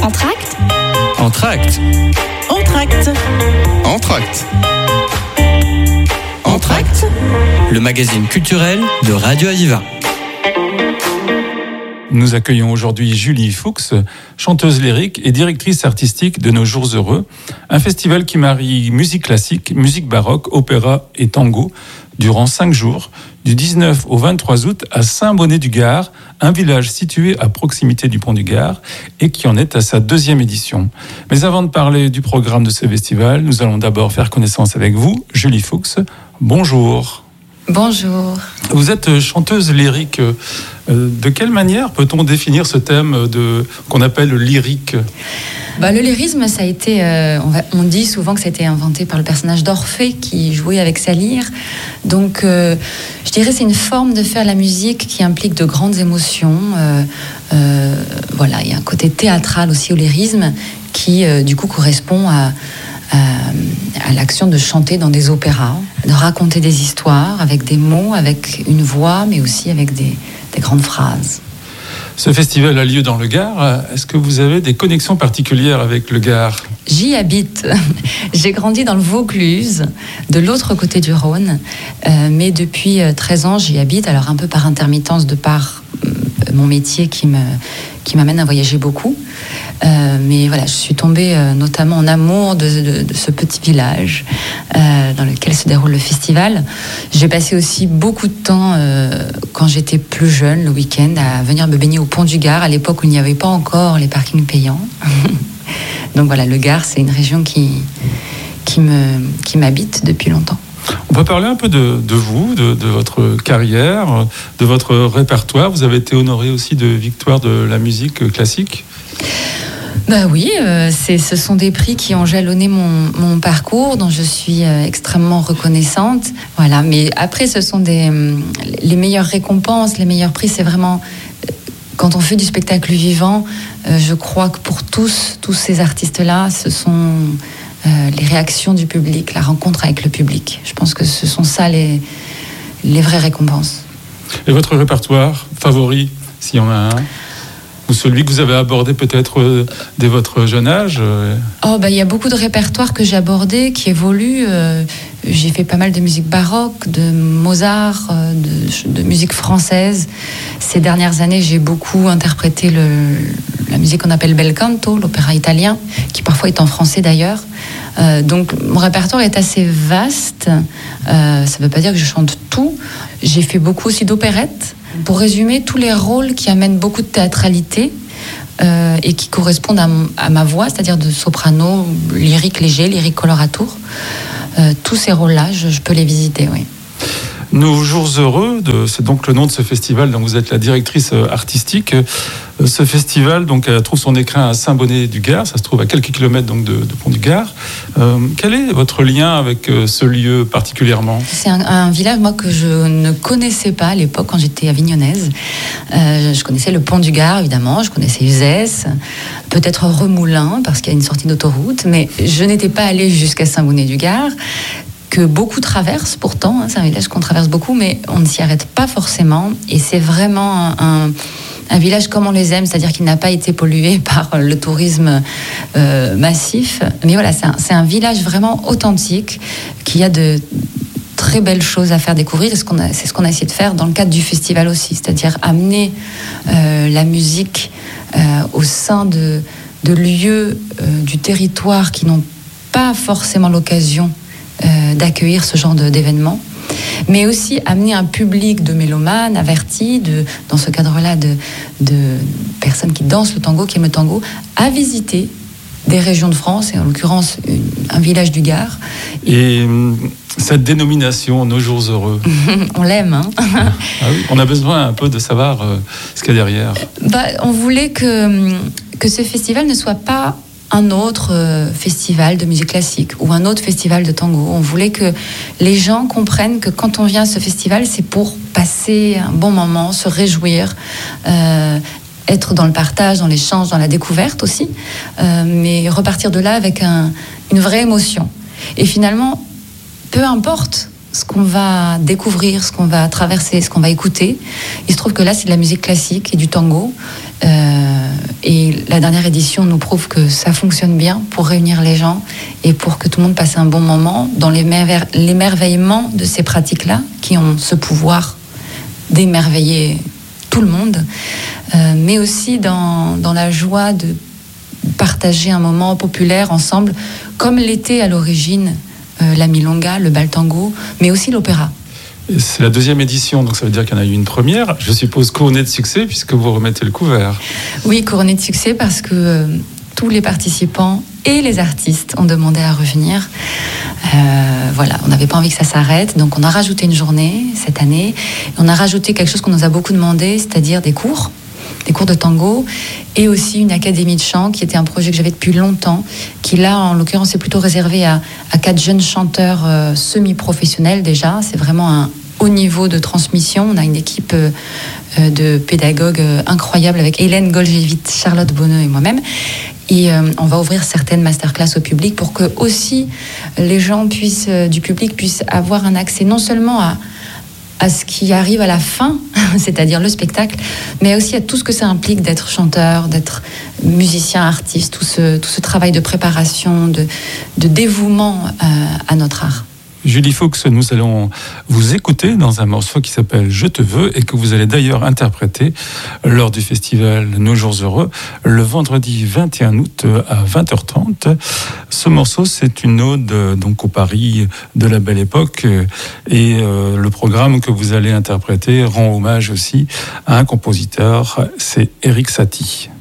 Entracte. Entracte. Entracte. Entracte. Entracte. Le magazine culturel de Radio Aviva. Nous accueillons aujourd'hui Julie Fuchs, chanteuse lyrique et directrice artistique de Nos Jours Heureux, un festival qui marie musique classique, musique baroque, opéra et tango durant 5 jours, du 19 au 23 août à Saint-Bonnet-du-Gard, un village situé à proximité du pont du Gard et qui en est à sa 2e édition. Mais avant de parler du programme de ce festival, nous allons d'abord faire connaissance avec vous, Julie Fuchs. Bonjour. Bonjour. Vous êtes chanteuse lyrique. De quelle manière peut-on définir ce thème qu'on appelle le lyrique ? Le lyrisme, ça a été, on dit souvent que ça a été inventé par le personnage d'Orphée qui jouait avec sa lyre. Donc, je dirais c'est une forme de faire la musique qui implique de grandes émotions. Il y a un côté théâtral aussi au lyrisme qui, du coup, correspond à l'action de chanter dans des opéras, de raconter des histoires avec des mots, avec une voix, mais aussi avec des grandes phrases. Ce festival a lieu dans le Gard. Est-ce que vous avez des connexions particulières avec le Gard ? J'y habite. J'ai grandi dans le Vaucluse, de l'autre côté du Rhône. Mais depuis 13 ans, j'y habite. Alors un peu par intermittence de par mon métier qui m'amène à voyager beaucoup. Mais voilà, je suis tombée notamment en amour de ce petit village dans lequel se déroule le festival. J'ai passé aussi beaucoup de temps, quand j'étais plus jeune, le week-end, à venir me baigner au pont du Gard, à l'époque où il n'y avait pas encore les parkings payants. Donc voilà, le Gard, c'est une région qui m'habite depuis longtemps. On peut parler un peu de vous, de votre carrière, de votre répertoire. Vous avez été honoré aussi de victoires de la musique classique ? Oui, ce sont des prix qui ont jalonné mon parcours, dont je suis extrêmement reconnaissante. Voilà, mais après, ce sont les meilleures récompenses, les meilleurs prix, c'est vraiment quand on fait du spectacle vivant. Je crois que pour tous ces artistes-là, ce sont les réactions du public, la rencontre avec le public. Je pense que ce sont ça les vraies récompenses. Et votre répertoire favori, s'il y en a un ? Ou celui que vous avez abordé peut-être dès votre jeune âge ? Il y a beaucoup de répertoires que j'ai abordés, qui évoluent. J'ai fait pas mal de musique baroque, de Mozart, de musique française. Ces dernières années, j'ai beaucoup interprété la musique qu'on appelle bel canto, l'opéra italien, qui parfois est en français d'ailleurs. Donc mon répertoire est assez vaste. Ça ne veut pas dire que je chante tout. J'ai fait beaucoup aussi d'opérettes. Pour résumer, tous les rôles qui amènent beaucoup de théâtralité et qui correspondent à ma voix, c'est-à-dire de soprano, lyrique léger, lyrique coloratour, tous ces rôles-là, je peux les visiter, oui. Nos Jours Heureux, c'est donc le nom de ce festival dont vous êtes la directrice artistique. Ce festival trouve son écrin à Saint-Bonnet-du-Gard, ça se trouve à quelques kilomètres donc, de Pont du Gard. Quel est votre lien avec ce lieu particulièrement ? C'est un village moi, que je ne connaissais pas à l'époque quand j'étais avignonnaise. Je connaissais le Pont du Gard, évidemment, je connaissais Uzès, peut-être Remoulins, parce qu'il y a une sortie d'autoroute, mais je n'étais pas allée jusqu'à Saint-Bonnet-du-Gard, que beaucoup traversent pourtant, c'est un village qu'on traverse beaucoup, mais on ne s'y arrête pas forcément, et c'est vraiment un village comme on les aime, c'est-à-dire qu'il n'a pas été pollué par le tourisme massif, mais voilà, c'est un village vraiment authentique, qui a de très belles choses à faire découvrir, et c'est ce qu'on a essayé de faire dans le cadre du festival aussi, c'est-à-dire amener la musique au sein de lieux du territoire qui n'ont pas forcément l'occasion d'accueillir ce genre d'événements, mais aussi amener un public de mélomanes avertis, dans ce cadre-là de personnes qui dansent le tango, qui aiment le tango, à visiter des régions de France, et en l'occurrence un village du Gard. Et cette dénomination, Nos Jours Heureux, on l'aime, hein. Ah oui, on a besoin un peu de savoir ce qu'il y a derrière. On voulait que ce festival ne soit pas un autre festival de musique classique ou un autre festival de tango. On voulait que les gens comprennent que quand on vient à ce festival, c'est pour passer un bon moment, se réjouir, être dans le partage, dans l'échange, dans la découverte aussi, mais repartir de là avec une vraie émotion. Et finalement, peu importe ce qu'on va découvrir, ce qu'on va traverser, ce qu'on va écouter, il se trouve que là, c'est de la musique classique et du tango. Et la dernière édition nous prouve que ça fonctionne bien pour réunir les gens et pour que tout le monde passe un bon moment dans l'émerveillement de ces pratiques-là qui ont ce pouvoir d'émerveiller tout le monde, mais aussi dans la joie de partager un moment populaire ensemble, comme l'était à l'origine la milonga, le bal tango, mais aussi l'opéra. C'est la 2e édition, donc ça veut dire qu'il y en a eu une première. Je suppose couronnée de succès, puisque vous remettez le couvert. Oui, couronnée de succès parce que tous les participants et les artistes ont demandé à revenir. Voilà, on n'avait pas envie que ça s'arrête, donc on a rajouté une journée cette année. On a rajouté quelque chose qu'on nous a beaucoup demandé, c'est-à-dire des cours de tango, et aussi une académie de chant, qui était un projet que j'avais depuis longtemps, qui là, en l'occurrence, est plutôt réservé à 4 jeunes chanteurs semi-professionnels déjà. C'est vraiment un haut niveau de transmission. On a une équipe de pédagogues incroyable avec Hélène Golgevit, Charlotte Bonneux et moi-même. Et on va ouvrir certaines masterclass au public pour que aussi les gens du public puissent avoir un accès non seulement à ce qui arrive à la fin, c'est-à-dire le spectacle, mais aussi à tout ce que ça implique d'être chanteur, d'être musicien, artiste, tout ce travail de préparation, de dévouement à notre art. Julie Fuchs, nous allons vous écouter dans un morceau qui s'appelle « Je te veux » et que vous allez d'ailleurs interpréter lors du festival Nos Jours Heureux le vendredi 21 août à 20h30. Ce morceau, c'est une ode donc au Paris de la Belle Époque, et le programme que vous allez interpréter rend hommage aussi à un compositeur, c'est Erik Satie.